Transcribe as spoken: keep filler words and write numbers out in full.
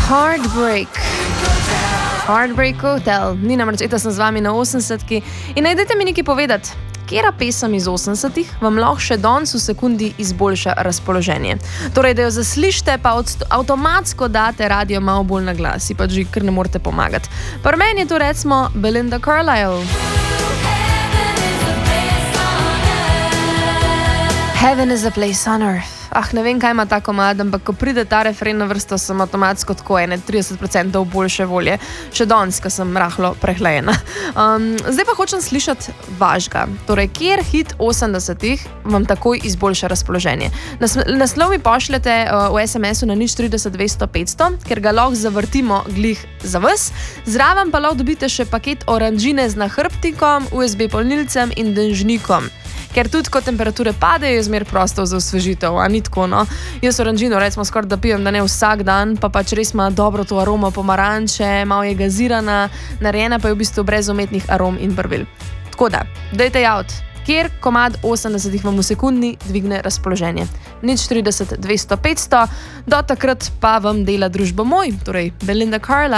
Heartbreak. Heartbreak Hotel. Ni namreč, eta sem z vami na osemdesetki in najdete mi nekaj povedati. Kera pesem iz osemdesetih vam lahko še danes v sekundi izboljša razpoloženje. Torej, da jo zaslišite, pa avtomatsko date radio malo bolj na glas, si pa že kar ne morete pomagati. Pri meni je to recimo Belinda Carlisle. Heaven is a place on earth. Ah, ne vem, kaj ima ta komad, ampak ko pride ta refren na vrsto, sem avtomatsko tako ene trideset procentov boljše volje. Še danes, ko sem rahlo prehlajena. Um, zdaj pa hočem slišati vašega. Torej, kjer hit osemdesetih vam takoj izboljša razpoloženje? Nas, naslov mi pošljete uh, v es em esu na nič trideset dvesto petsto, ker ga lahko zavrtimo glih za vas. Zraven pa lahko dobite še paket oranžine z nahrbtnikom, u es be polnilcem in dežnikom. Ker tudi, ko temperature padejo, je zmer prostor za osvežitev, a ni tako, no. Jaz oranžino, recimo, skoraj da pijem, da ne vsak dan, pa pač res ima dobro to aromo pomaranče, malo je gazirana, narejena pa je v bistvu brez umetnih arom in barvil. Tako da, dajte javt, kjer komad osemdesetih vam v sekundi dvigne razpoloženje. nič trideset dvesto petsto, do takrat pa vam dela družbo moj, torej Belinda Carlisle.